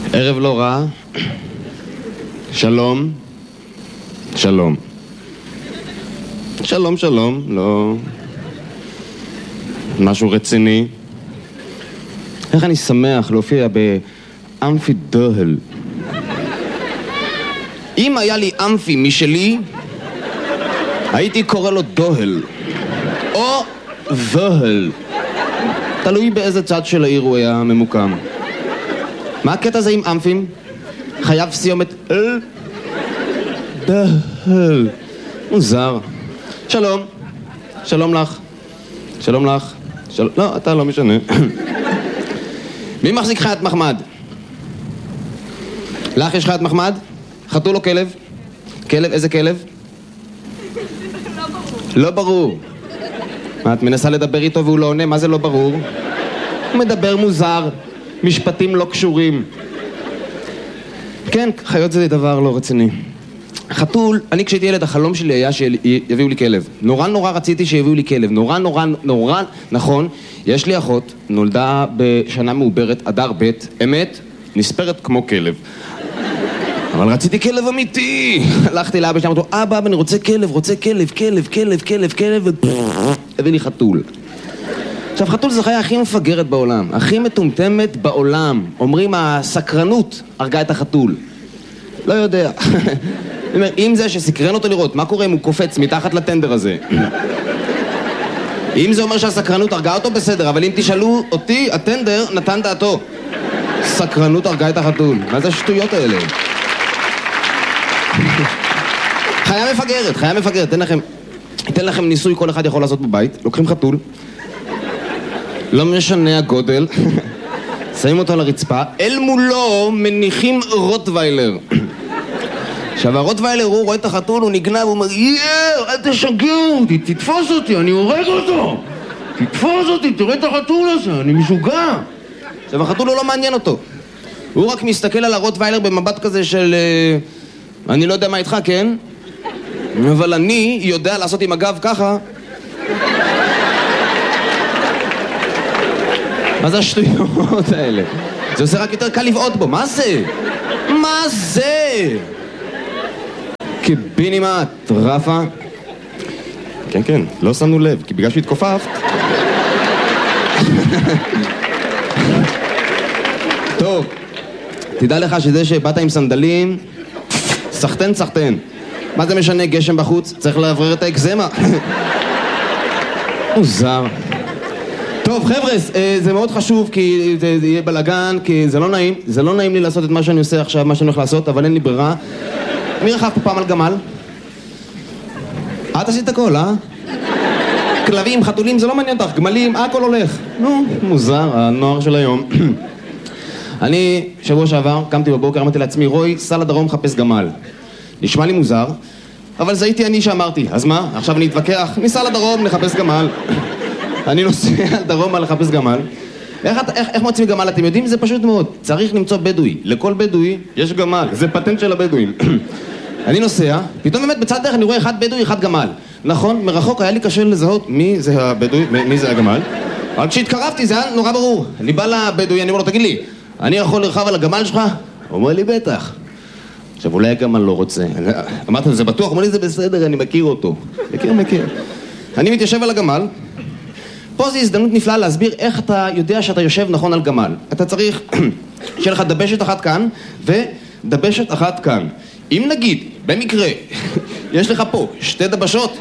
ערב לא רע. שלום. שלום. שלום, שלום. לא... משהו רציני. איך אני שמח להופיע באמפי דוהל. אם היה לי אמפי משלי, הייתי קורא לו דוהל. או דוהל. תלוי באיזה צד של העיר הוא היה ממוקם. מה הקטע הזה עם אמפים? חייב סיומת אל? דהל. מוזר. שלום. שלום לך. שלום לך. לא, אתה לא משנה. מי מחזיק חיית מחמד? לך יש חיית מחמד? חתול או כלב? כלב? איזה כלב? לא ברור. לא ברור. מה, את מנסה לדבר איתו והוא לא עונה? מה זה לא ברור? הוא מדבר מוזר. משפטים לא קשורים. כן, חיות זה דבר לא רציני. חתול, אני כשהייתי ילד, החלום שלי היה שיביאו לי כלב. נורא רציתי שיביאו לי כלב. נורא, נכון. יש לי אחות, נולדה בשנה מעוברת, אדר ב', אמת, נספרת כמו כלב. אבל רציתי כלב אמיתי. הלכתי לאבא שלי, אמרתי לו, אבא, אני רוצה כלב, הביא לי חתול. עכשיו, חתול זה החיה הכי מפגרת בעולם, הכי מטומטמת בעולם. אומרים, הסקרנות הרגה את החתול. לא יודע. אם זה שסקרן אותו לראות, מה קורה אם הוא קופץ מתחת לטנדר הזה? אם זה אומר שהסקרנות הרגה אותו, בסדר, אבל אם תשאלו אותי, הטנדר נתן דעתו. סקרנות הרגה את החתול. מה זה השטויות האלה? חיה מפגרת. אתן לכם ניסוי כל אחד יכול לעשות בבית. לוקחים חתול, לא משנה הגודל, שמים אותו על הרצפה, אל מולו מניחים רוטוויילר. עכשיו הרוטוויילר, הוא רואה את החתול, הוא נגנב, הוא אומר, אל תשגע אותי, תתפוס אותי, אני הורג אותו. תתפוס אותי, תראה את החתול הזה, אני משוגע. עכשיו החתול הוא לא מעניין אותו. הוא רק מסתכל על הרוטוויילר במבט כזה של... אני לא יודע מה איתך, כן? אבל אני יודע לעשות עם הגב ככה. מה זה השטויות האלה? זה עושה רק יותר קל לבעוט בו, מה זה? מה זה? קיבינימה, טרפה. כן, לא שמנו לב, כי בגלל שהתכופפת. טוב, תדע לך שזה שבאת עם סנדלים, סחטן. מה זה משנה, גשם בחוץ? צריך לעברר את האקזמה. מוזר. טוב, חבר'ה, זה מאוד חשוב כי זה יהיה בלגן, כי זה לא נעים. זה לא נעים לי לעשות את מה שאני עושה עכשיו, מה שאני הולך לעשות, אבל אין לי ברירה. מי רכב פה פעם על גמל? את עשית הכל, אה? כלבים, חתולים, זה לא מעניין אותך. גמלים, הכל הולך. נו, מוזר, הנוער של היום. אני, שבוע שעבר, קמתי בבוקר, אמרתי לעצמי, רוי, סע לדרום חפש גמל. נשמע לי מוזר, אבל זה הייתי אני שאמרתי. אז מה? עכשיו אני אתווכח, ניסע לדרום, נחפש גמל. אני נוסע לדרום לחפש גמל. איך מוצאים גמל? אתם יודעים? זה פשוט מאוד. צריך למצוא בדואי. לכל בדואי יש גמל. זה פטנט של הבדואים. אני נוסע, פתאום באמת בצד דרך אני רואה אחד בדואי, אחד גמל. נכון, מרחוק היה לי קשה לזהות מי זה הבדואי, מי זה הגמל. אבל כשהתקרבתי זה היה נורא ברור. אני בא לבדואי, אני אומר לו, תגיד לי, אני יכול לרכב על הגמל שלך? הוא אומר לי, בטח. עכשיו אולי הגמל לא רוצה. אמרתי, זה בטוח? אומר לי, זה בסדר, אני מכיר אותו. מכיר. אני מתיישב על הגמל. פה זו הזדמנות נפלאה להסביר איך אתה יודע שאתה יושב נכון על גמל. אתה צריך שיהיה לך דבשת אחת כאן ודבשת אחת כאן. אם נגיד, במקרה, יש לך פה שתי דבשות,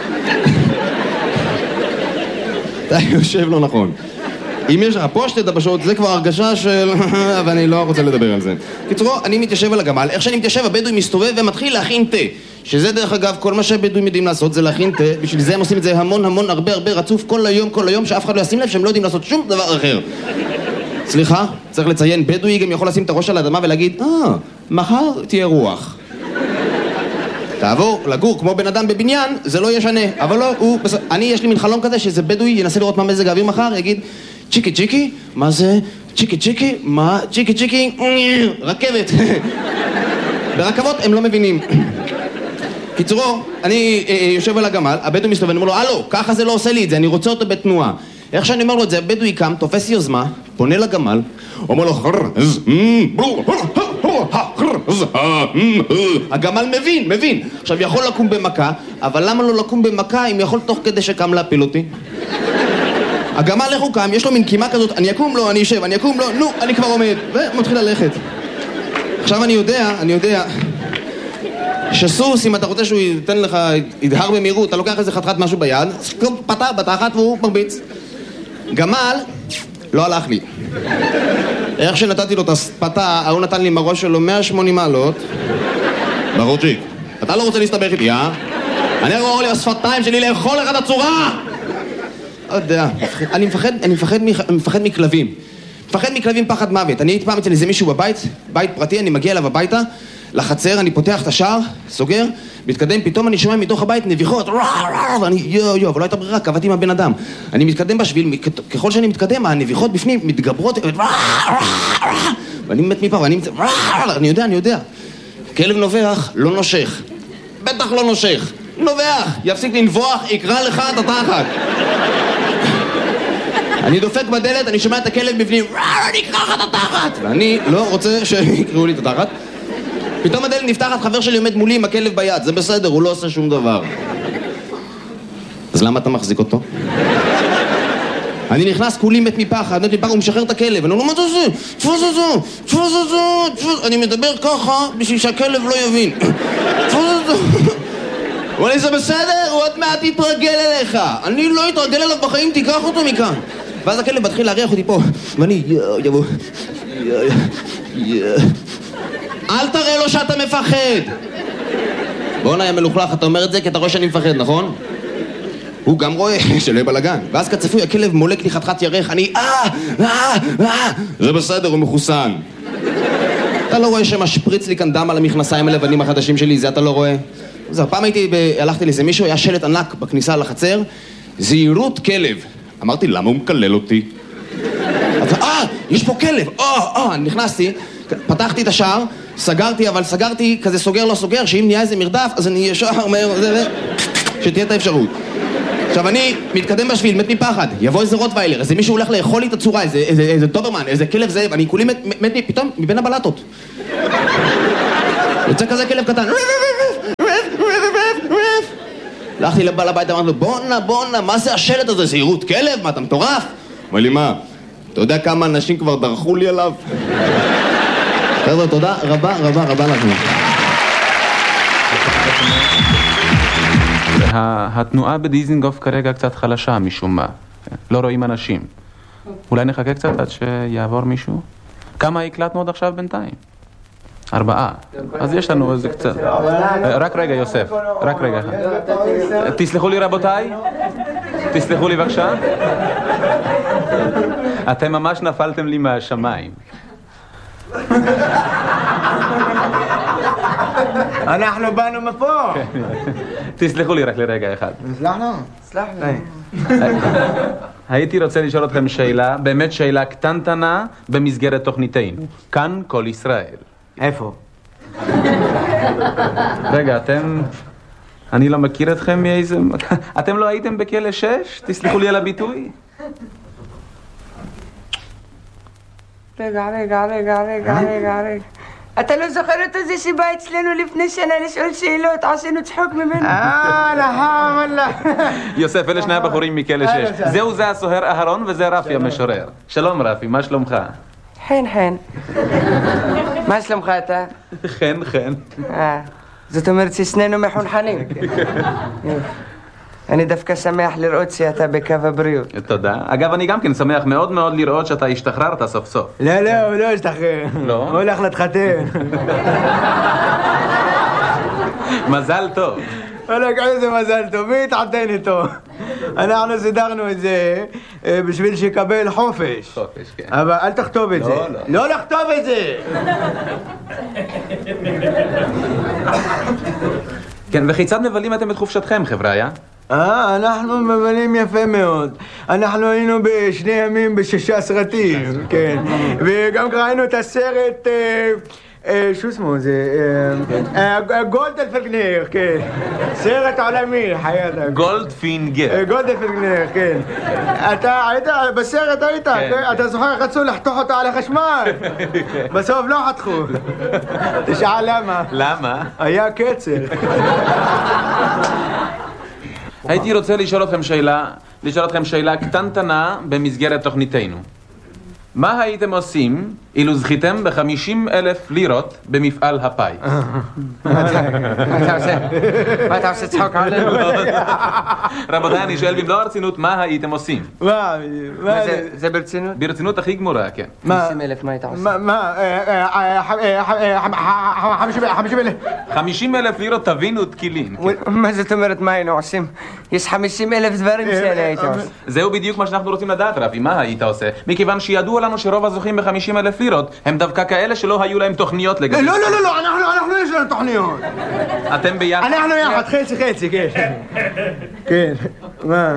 אתה יושב לא נכון. אם יש לך פה שתי דבשות, זה כבר הרגשה של... אבל אני לא רוצה לדבר על זה. קיצורו, אני מתיישב על הגמל. איך שאני מתיישב, הבדואי מסתובב ומתחיל להכין תה. שזה דרך אגב, כל מה שהבדואים יודעים לעשות זה להכין תה. בשביל זה הם עושים את זה המון, הרבה רצוף כל היום, שאף אחד לא ישים לב שהם לא יודעים לעשות שום דבר אחר. סליחה, צריך לציין, בדואי גם יכול לשים את הראש על האדמה ולהגיד, מחר תהיה רוח. תעבור לגור כמו בן אדם בבניין, זה לא ישנה. אבל לא, יש לי מין חלום כזה שזה בדואי ינסה לראות מה מזג האוויר מחר, יגיד, צ'יקי, מה זה? צ'יקי, מה? צ'יקי, רכבת. ברכבות הם לא מבינים. קיצורו, אני יושב על הגמל, הבדואי מסתובב, אני אומר לו, הלו, ככה זה לא עושה לי את זה, אני רוצה אותו בתנועה. איך שאני אומר לו את זה, הבדואי קם, תופס יוזמה, פונה לגמל, אומר לו, הגמל מבין. עכשיו, יכול לקום במכה, אבל למה לא לקום במכה אם יכול תוך כדי שקם להפיל אותי? הגמל איך הוא קם, יש לו מין קימה כזאת, אני אקום לו, אני אשב, אני אקום לו, נו, אני כבר עומד, ומתחיל ללכת. עכשיו אני יודע שסוס, אם אתה רוצה שהוא ייתן לך, ידהר במהירות, אתה לוקח איזה חתיכת משהו ביד, פתח בתחת והוא מרביץ. גמל, לא הלך לי. איך שנתתי לו את הספתה, הוא נתן לי עם הראש שלו 180 מעלות. ברוצ'יק, אתה לא רוצה להסתבך איתי, אה? אני רואה לי בשפתיים שלי לאכול לך את הצורה! לא יודע, אני מפחד מכלבים. מפחד מכלבים פחד מוות. אני הייתי פעם אצל איזה מישהו בבית, בית פרטי, אני מגיע אליו הביתה, לחצר, אני פותח את השער, סוגר, מתקדם, פתאום אני שומע מתוך הבית נביחות, ואני אבל לא הייתה ברירה, קבעתי עם הבן אדם. אני מתקדם בשביל, ככל שאני מתקדם, הנביחות בפנים מתגברות, ואני מת מפה, אני יודע. כלב נובח, לא נושך. בטח לא נושך. נובח, יפסיק לנבוח, יקרא לך את התחת. אני דופק בדלת, אני שומע את הכלב בפנים, אני אקרא לך את התחת! ואני לא רוצה שיקראו לי את התחת. פתאום הדלת נפתחת, חבר שלי עומד מולי עם הכלב ביד, זה בסדר, הוא לא עושה שום דבר. אז למה אתה מחזיק אותו? אני נכנס כולי מת מפחד, הוא משחרר את הכלב, אני אומר, מה אתה עושה? תפוס אותו, אני מדבר ככה בשביל שהכלב לא יבין. אבל זה בסדר, הוא עוד מעט יתרגל אליך. אני לא אתרגל אליו בחיים, תיקח אותו מכאן. ואז הכלב מתחיל להריח אותי פה, ואני יבוא. אל תראה לו שאתה מפחד. בוא'נה, יא מלוכלך, אתה אומר את זה כי אתה רואה שאני מפחד, נכון? הוא גם רואה שלא יהיה בלגן. ואז כצפוי, הכלב מולק לי חתיכת ירך, אני זה בסדר, הוא מחוסן. אתה לא רואה שמשפריץ לי כאן דם על המכנסיים הלבנים החדשים שלי, זה אתה לא רואה? אז הפעם הלכתי לאיזה מישהו, היה שלט ענק בכניסה לחצר, זהירות כלב. אמרתי, למה הוא מקלל אותי? אז, יש פה כלב! נכנסתי, פתחתי את השער, סגרתי, אבל סגרתי כזה סוגר לא סוגר, שאם נהיה איזה מרדף, אז אני ישר מהר, שתהיה את האפשרות. עכשיו אני מתקדם בשביל, מת מפחד, יבוא איזה רוטוויילר, איזה מישהו הולך לאכול לי את הצורה, איזה דוברמן, איזה כלב זאב, אני כולי מת פתאום מבין הבלטות. יוצא כזה כלב קטן, הלכתי לבעל הבית, אמרתי לו, בואנה, מה זה השלט הזה? זהירות כלב? מה, אתה מטורף? אומר לי, מה? אתה יודע כמה אנשים כבר דרכו לי עליו? חבר'ה, תודה רבה לכם. התנועה בדיזינגוף כרגע קצת חלשה משום מה. לא רואים אנשים. אולי נחכה קצת עד שיעבור מישהו? כמה הקלטנו עוד עכשיו בינתיים? 4. אז יש לנו איזה קצת. רק רגע, יוסף. רק רגע. תסלחו לי רבותיי. תסלחו לי בבקשה. אתם ממש נפלתם לי מהשמיים. אנחנו באנו מפה. תסלחו לי רק לרגע אחד. סלחנו? הייתי רוצה לשאול אתכם שאלה, באמת שאלה קטנטנה במסגרת תוכניתנו. כאן כל ישראל. איפה? רגע, אני לא מכיר אתכם מאיזה... אתם לא הייתם בכלא 6? תסלחו לי על הביטוי. רגע. אתה לא זוכר את זה שבא אצלנו לפני שנה לשאול שאלות, עשינו צחוק ממנו? אללה. יוסף, אלה שני הבחורים מכלא 6. זהו זה הסוהר אהרון וזה רפי המשורר. שלום רפי, מה שלומך? חן. מה שלומך אתה? חן. זאת אומרת ששנינו מחונכנים. אני דווקא שמח לראות שאתה בקו הבריאות. תודה. אגב, אני גם כן שמח מאוד לראות שאתה השתחררת סוף סוף. לא, הוא לא השתחרר. לא? הוא הולך להתחתן. מזל טוב. וואלק, איזה מזל טוב, מי התחתן איתו? אנחנו סידרנו את זה בשביל שיקבל חופש. חופש, כן. אבל אל תכתוב את זה. לא לכתוב את זה! כן, וכיצד מבלים אתם את חופשתכם, חבריה? אנחנו מבלים יפה מאוד. אנחנו היינו ב2 ימים ב6 סרטים, כן. וגם ראינו את הסרט שו שמו זה? גולדפינגר, כן. סרט עולמי, חייאתק. גולדפינגר. גולדפינגר, כן. אתה היית, בסרט היית, אתה זוכר איך רצו לחתוך אותה על החשמל? בסוף לא חתכו. תשאל למה. למה? היה קצר. הייתי רוצה לשאול אתכם שאלה קטנטנה במסגרת תוכניתנו. מה הייתם עושים אילו זכיתם ב50,000 לירות במפעל הפאי? מה אתה עושה צחוק עלינו? רבותיי, אני שואל במלוא הרצינות, מה הייתם עושים? מה זה ברצינות? ברצינות הכי גמורה, כן. 50,000 מה היית עושה? מה? 50,000. 50,000 לירות תבינו תקילין. מה זאת אומרת מה היינו עושים? יש 50,000 דברים שאני הייתי עושה. זהו בדיוק מה שאנחנו רוצים לדעת, רבי, מה היית עושה? מכיוון שידוע לנו שרוב הזוכים ב50,000 לירות הם דווקא כאלה שלא היו להם תוכניות לגבי. לא, אנחנו יש לנו תוכניות. אתם ביחד? אנחנו יחד, חצי, כן. כן. מה?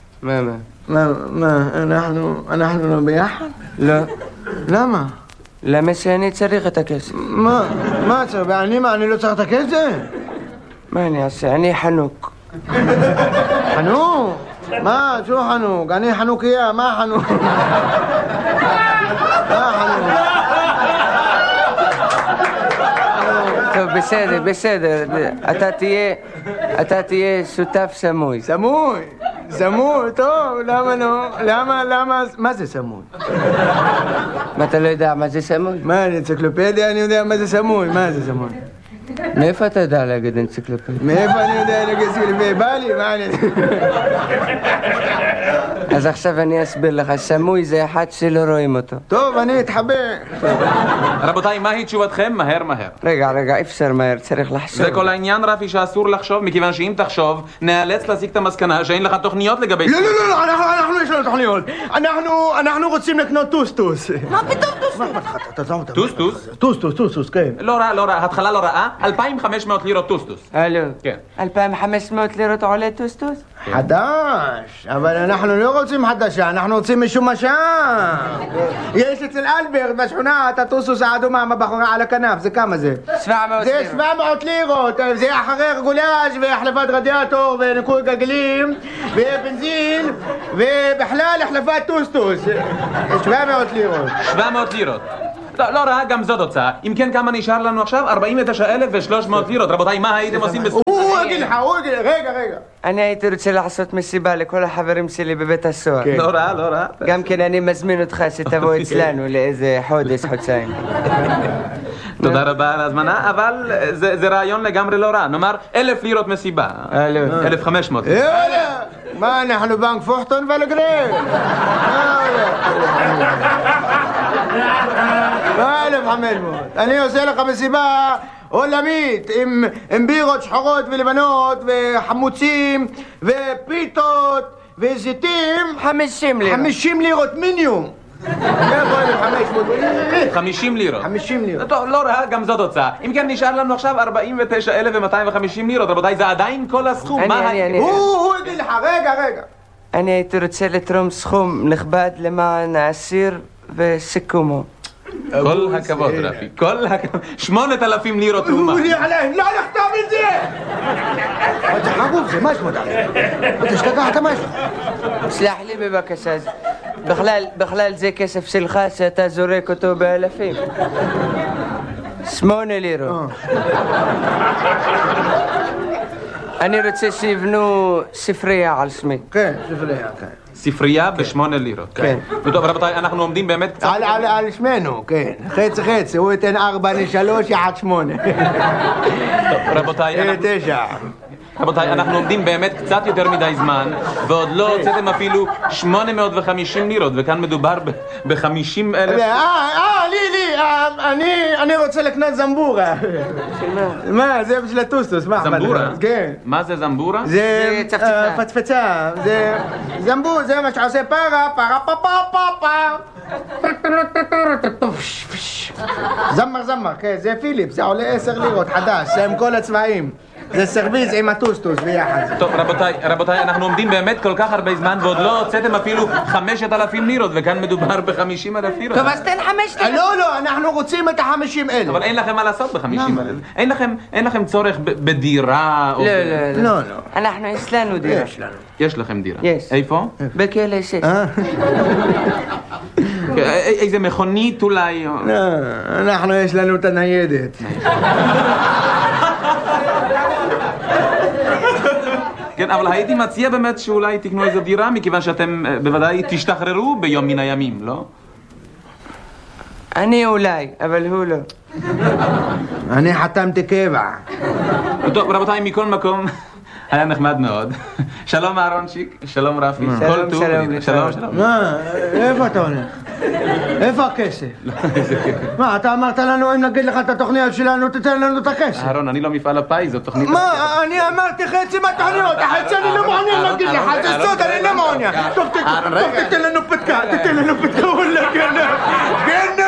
אנחנו לא ביחד? לא. למה? למה שאני צריך את הכסף? מה צריך? אני לא צריך את הכסף? מה אני אעשה? אני חנוק. חנוק? מה? שו חנוק? אני חנוכיה, מה חנוק? טוב, בסדר. אתה תהיה שותף סמוי. סמוי, טוב, למה לא? למה? מה זה סמוי? מה, אתה לא יודע מה זה סמוי? מה, אנציקלופדיה אני יודע מה זה סמוי, מה זה סמוי? מאיפה אתה יודע להגיד אנציקלופדיה? מאיפה אני יודע להגיד אנציקלופדיה? בא לי, מה אני... אז עכשיו אני אסביר לך, סמוי זה אחד שלא רואים אותו. טוב, אני אתחבר. רבותיי, מהי תשובתכם? מהר. רגע, אפשר מהר, צריך לחשוב. זה כל העניין, רפי, שאסור לחשוב, מכיוון שאם תחשוב, נאלץ להסיק את המסקנה שאין לך תוכניות לגבי... לא, אנחנו יש לנו תוכניות. אנחנו רוצים לקנות טוסטוס. מה פתאום טוסטוס? טוסטוס? כן. לא רע, התחלה לא רעה, 2,500 לירות טוסטוס. הלו. כן. 2,500 לירות עולה טוסטוס? חדש, אבל אנחנו לא רוצים חדשה, אנחנו רוצים משומשה. יש אצל אלברט בשכונה את הטוסטוס האדומה עם הבחורה על הכנף, זה כמה זה? 700 לירות. זה 700 לירות, זה אחרי רגולאז' והחלפת רדיאטור וניקוי גלגלים ובנזין ובכלל החלפת טוסטוס. 700 לירות. 700 לירות. לא רע, גם זאת הוצאה. אם כן, כמה נשאר לנו עכשיו? 49,300 לירות. רבותיי, מה הייתם עושים בסוף? הוא יגיד לך, רגע. אני הייתי רוצה לעשות מסיבה לכל החברים שלי בבית הסוהר. לא רע. גם כן אני מזמין אותך שתבוא אצלנו לאיזה חודש-חודשיים. תודה רבה על ההזמנה, אבל זה רעיון לגמרי לא רע. נאמר 1,000 לירות מסיבה. 1,500. יאללה! מה, אנחנו בנק פוחטון ולגרב? מה 1,500? אני עושה לך מסיבה עולמית עם בירות שחורות ולבנות וחמוצים ופיתות וזיתים. 50 לירות. 50 לירות מינימום. 50 לירות. 50 לירות. טוב, לא רע, גם זאת הוצאה. אם כן, נשאר לנו עכשיו 49,250 לירות. רבותיי, זה עדיין כל הסכום. הוא יגיד לך, רגע. אני הייתי רוצה לתרום סכום נכבד למען האסיר וסיכומו. כל הכבוד, רפי. כל הכבוד. 8,000 לירות תרומה. הוא יהיה עליהם, לא לכתוב את זה! אתה חגוב, זה משהו עליהם. אתה שתגעת משהו. סלח לי בבקשה. בכלל זה כסף שלך שאתה זורק אותו באלפים. 8 לירות. אני רוצה שיבנו ספרייה על שמי. כן, ספרייה, כן. ספרייה ב8 לירות. כן. טוב, רבותיי, אנחנו עומדים באמת קצת... על שמנו, כן. חצי. הוא ייתן 4 ל3 יחד 8. רבותיי, 9. רבותיי, אנחנו עומדים באמת קצת יותר מדי זמן, ועוד לא הוצאתם אפילו 850 לירות, וכאן מדובר ב50,000... אני רוצה לקנות זמבורה. מה? זה בשביל הטוסטוס, מה? זמבורה? כן. מה זה זמבורה? זה פצפצה. זה זמבור, זה מה שעושה פרה, זמר, כן, זה פיליפ, זה עולה 10 לירות, חדש, זה עם כל הצבעים. זה סרוויז עם הטוסטוס ביחד. טוב, רבותיי, אנחנו עומדים באמת כל כך הרבה זמן ועוד לא הוצאתם אפילו 5,000 לירות, וכאן מדובר ב50,000 לירות. טוב, אז תן 5,000. לא, אנחנו רוצים את 50,000. אבל אין לכם מה לעשות ב50,000. אין לכם צורך בדירה או... לא. אנחנו, יש לנו דירה. יש לכם דירה. יש. איפה? בכלא 6. איזה מכונית אולי? אנחנו יש לנו את הניידת. כן, אבל הייתי מציע באמת שאולי תקנו איזו דירה, מכיוון שאתם בוודאי תשתחררו ביום מן הימים, לא? אני אולי, אבל הוא לא. אני חתמתי קבע. טוב, רבותיי, מכל מקום, היה נחמד מאוד. שלום אהרונצ'יק, שלום רפי, כל טוב. שלום. איפה אתה הולך? איפה הכסף? מה, אתה אמרת לנו אם נגיד לך את התוכניות שלנו, תתן לנו את הכסף. אהרון, אני לא מפעל הפיס, זו תוכנית... מה, אני אמרתי חצי מהתוכניות, החצי אני לא מעוניין להגיד לך, זה סוד, אני לא מעוניין. טוב, תתן לנו פתקה, וואלה גנב.